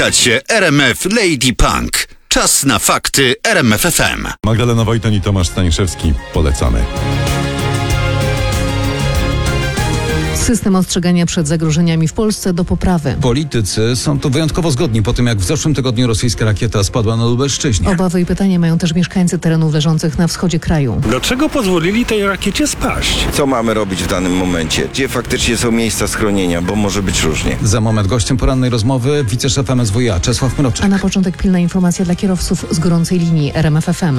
Słuchacie RMF Lady Punk. Czas na fakty RMF FM. Magdalena Wojton i Tomasz Staniszewski. Polecamy. System ostrzegania przed zagrożeniami w Polsce do poprawy. Politycy są tu wyjątkowo zgodni po tym, jak w zeszłym tygodniu rosyjska rakieta spadła na Lubelszczyźnie. Obawy i pytania mają też mieszkańcy terenów leżących na wschodzie kraju. Dlaczego pozwolili tej rakiecie spaść? Co mamy robić w danym momencie? Gdzie faktycznie są miejsca schronienia, bo może być różnie. Za moment gościem porannej rozmowy wiceszef MSWiA Czesław Mroczek. A na początek pilna informacja dla kierowców z gorącej linii RMF FM.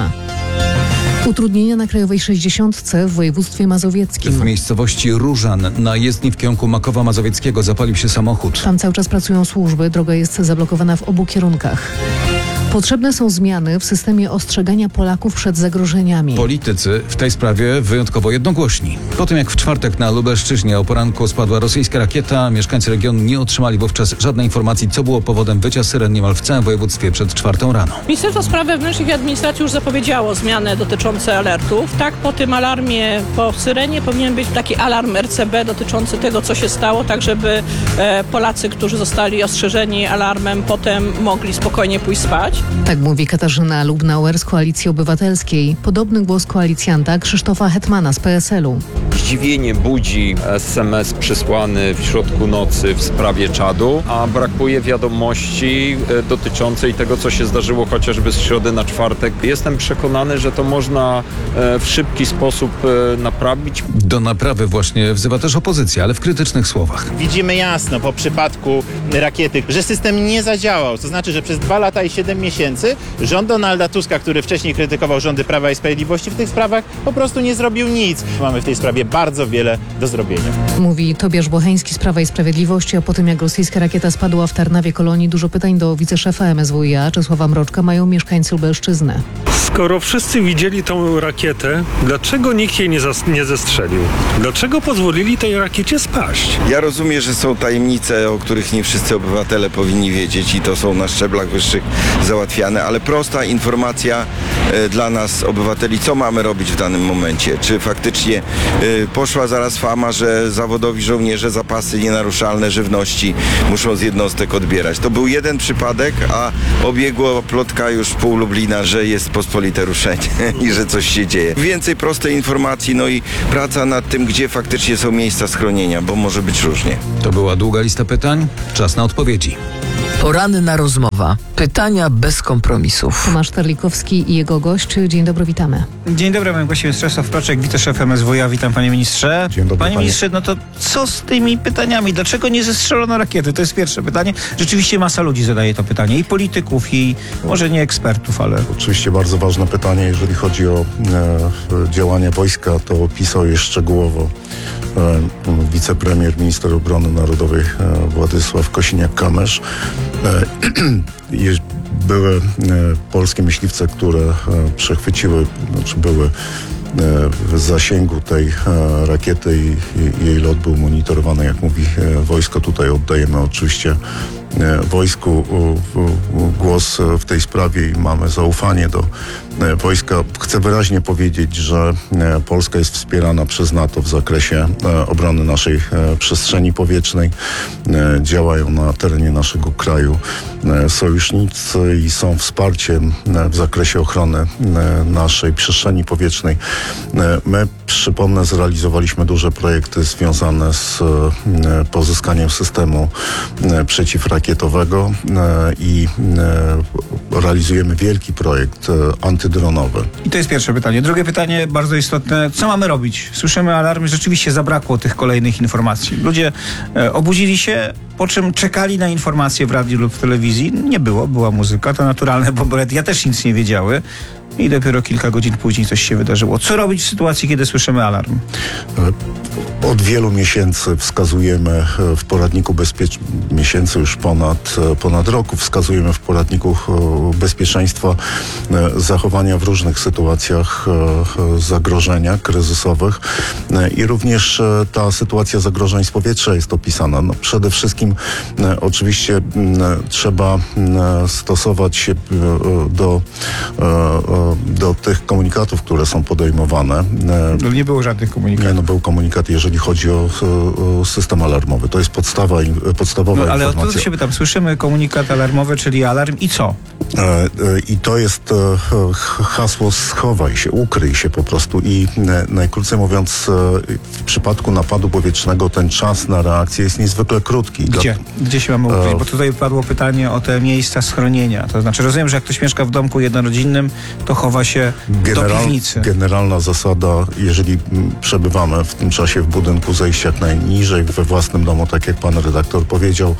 Utrudnienia na Krajowej 60 w województwie mazowieckim. W miejscowości Różan na jezdni w kierunku Makowa Mazowieckiego zapalił się samochód. Tam cały czas pracują służby, droga jest zablokowana w obu kierunkach. Potrzebne są zmiany w systemie ostrzegania Polaków przed zagrożeniami. Politycy w tej sprawie wyjątkowo jednogłośni. Po tym, jak w czwartek na Lubelszczyźnie o poranku spadła rosyjska rakieta, mieszkańcy regionu nie otrzymali wówczas żadnej informacji, co było powodem wycia syren niemal w całym województwie przed 4 rano. Ministerstwo Spraw Wewnętrznych i Administracji już zapowiedziało zmiany dotyczące alertów. Tak, po tym alarmie, po syrenie powinien być taki alarm RCB dotyczący tego, co się stało, tak żeby Polacy, którzy zostali ostrzeżeni alarmem, potem mogli spokojnie pójść spać. Tak mówi Katarzyna Lubnauer z Koalicji Obywatelskiej. Podobny głos koalicjanta Krzysztofa Hetmana z PSL-u. Zdziwienie budzi SMS przysłany w środku nocy w sprawie Czadu, a brakuje wiadomości dotyczącej tego, co się zdarzyło chociażby z środy na czwartek. Jestem przekonany, że to można w szybki sposób naprawić. Do naprawy właśnie wzywa też opozycja, ale w krytycznych słowach. Widzimy jasno po przypadku rakiety, że system nie zadziałał. To znaczy, że przez 2 lata i 7 miesięcy rząd Donalda Tuska, który wcześniej krytykował rządy Prawa i Sprawiedliwości w tych sprawach, po prostu nie zrobił nic. Mamy w tej sprawie bardzo wiele do zrobienia. Mówi Tobiasz Bocheński z Prawa i Sprawiedliwości, a po tym jak rosyjska rakieta spadła w Tarnawie Kolonii, dużo pytań do wiceszefa MSWiA Czesława Mroczka mają mieszkańcy Lubelszczyzny. Skoro wszyscy widzieli tą rakietę, dlaczego nikt jej nie zestrzelił? Dlaczego pozwolili tej rakiecie spaść? Ja rozumiem, że są tajemnice, o których nie wszyscy obywatele powinni wiedzieć i to są na szczeblach wyższych załatwiane, ale prosta informacja dla nas, obywateli, co mamy robić w danym momencie. Czy faktycznie poszła zaraz fama, że zawodowi żołnierze zapasy nienaruszalne żywności muszą z jednostek odbierać. To był jeden przypadek, a obiegła plotka już pół Lublina, że jest pospolite ruszenie i że coś się dzieje. Więcej prostej informacji, no i praca nad tym, gdzie faktycznie są miejsca schronienia, bo może być różnie. To była długa lista pytań. Czas na odpowiedzi. Poranna rozmowa. Pytania bez kompromisów. Tomasz Terlikowski i jego gość. Dzień dobry, witamy. Dzień dobry, moim gościem jest Czesław Mroczek, wiceszef MSWiA. Witam, panie ministrze. Dzień dobry, panie ministrze, no to co z tymi pytaniami? Dlaczego nie zestrzelono rakiety? To jest pierwsze pytanie. Rzeczywiście masa ludzi zadaje to pytanie. I polityków, i może nie ekspertów, ale... Oczywiście bardzo ważne pytanie, jeżeli chodzi o działania wojska, to opisał je szczegółowo wicepremier, minister obrony narodowej Władysław Kosiniak-Kamysz. Były polskie myśliwce, które przechwyciły, znaczy były w zasięgu tej rakiety i jej lot był monitorowany, jak mówi wojsko. Tutaj oddajemy oczywiście wojsku głos w tej sprawie i mamy zaufanie do wojska. Chcę wyraźnie powiedzieć, że Polska jest wspierana przez NATO w zakresie obrony naszej przestrzeni powietrznej. Działają na terenie naszego kraju sojusznicy i są wsparciem w zakresie ochrony naszej przestrzeni powietrznej. My, przypomnę, zrealizowaliśmy duże projekty związane z pozyskaniem systemu przeciwrakietowego i realizujemy wielki projekt antydronowy. I to jest pierwsze pytanie. Drugie pytanie, bardzo istotne. Co mamy robić? Słyszymy alarmy, rzeczywiście zabrakło tych kolejnych informacji. Ludzie obudzili się, po czym czekali na informacje w radiu lub w telewizji. Nie było, była muzyka, to naturalne, bo ja też nic nie wiedziały. I dopiero kilka godzin później coś się wydarzyło. Co robić w sytuacji, kiedy słyszymy alarm? Od wielu miesięcy wskazujemy w poradniku miesięcy już ponad roku wskazujemy w poradniku bezpieczeństwa zachowania w różnych sytuacjach zagrożenia kryzysowych i również ta sytuacja zagrożeń z powietrza jest opisana. No, przede wszystkim wszystkim oczywiście trzeba stosować się do tych komunikatów, które są podejmowane. No nie było żadnych komunikatów. Nie, no był komunikat, jeżeli chodzi o system alarmowy. To jest podstawowa ale informacja. o to się pytam. Słyszymy komunikat alarmowy, czyli alarm i co? I to jest hasło schowaj się, ukryj się po prostu. I najkrócej mówiąc, w przypadku napadu powietrznego ten czas na reakcję jest niezwykle krótki. Gdzie się mamy ukryć? Bo tutaj padło pytanie o te miejsca schronienia. To znaczy rozumiem, że jak ktoś mieszka w domku jednorodzinnym, to chowa się do piwnicy. Generalna zasada, jeżeli przebywamy w tym czasie w budynku, zejść jak najniżej we własnym domu, tak jak pan redaktor powiedział,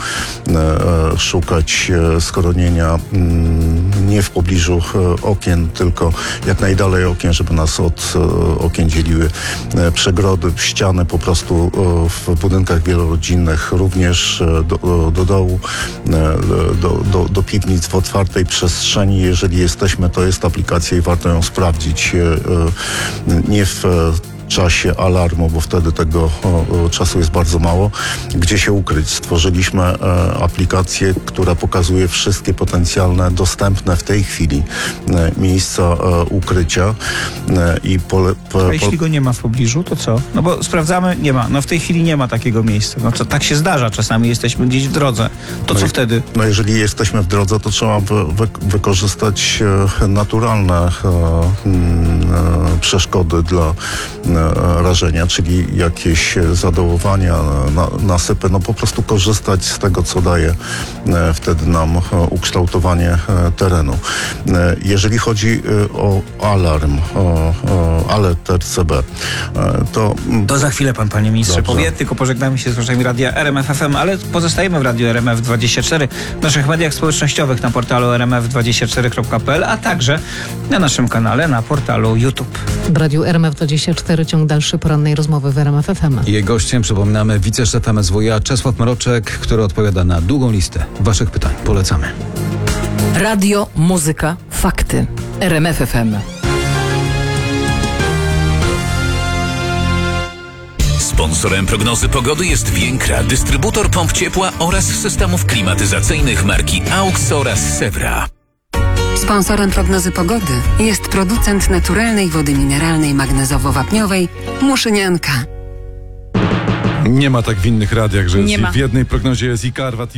szukać schronienia nie w pobliżu okien, tylko jak najdalej okien, żeby nas od okien dzieliły przegrody, ściany po prostu w budynkach wielorodzinnych, również do dołu, do piwnic w otwartej przestrzeni. Jeżeli jesteśmy, to jest aplikacja i warto ją sprawdzić. Nie w czasie alarmu, bo wtedy tego czasu jest bardzo mało. Gdzie się ukryć? Stworzyliśmy aplikację, która pokazuje wszystkie potencjalne, dostępne w tej chwili miejsca ukrycia. A jeśli go nie ma w pobliżu, to co? No bo sprawdzamy, nie ma. No w tej chwili nie ma takiego miejsca. No to tak się zdarza. Czasami jesteśmy gdzieś w drodze. To co wtedy? No jeżeli jesteśmy w drodze, to trzeba wykorzystać naturalne przeszkody dla rażenia, czyli jakieś zadołowania, nasypy, no po prostu korzystać z tego, co daje wtedy nam ukształtowanie terenu. Jeżeli chodzi o alarm, alert RCB, to za chwilę pan, panie ministrze, Dobrze. powie, tylko pożegnamy się z słuchaczami radia RMF FM, ale pozostajemy w radiu RMF24, w naszych mediach społecznościowych na portalu rmf24.pl, a także na naszym kanale na portalu YouTube. W radiu RMF24 ciąg dalszy porannej rozmowy w RMF FM. Jej gościem, przypominamy, wiceszef MSWiA Czesław Mroczek, który odpowiada na długą listę waszych pytań. Polecamy. Radio, muzyka, fakty. RMF FM. Sponsorem prognozy pogody jest Więkra, dystrybutor pomp ciepła oraz systemów klimatyzacyjnych marki AUX oraz Sewra. Sponsorem prognozy pogody jest producent naturalnej wody mineralnej magnezowo-wapniowej Muszynianka. Nie ma tak w innych radiach, że Nie ma. w jednej prognozie jest i Karwat,